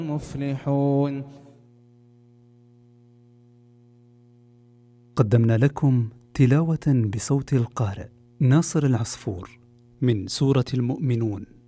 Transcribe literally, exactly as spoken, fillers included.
مفلحون. قدمنا لكم تلاوة بصوت القارئ ناصر العصفور من سورة المؤمنون.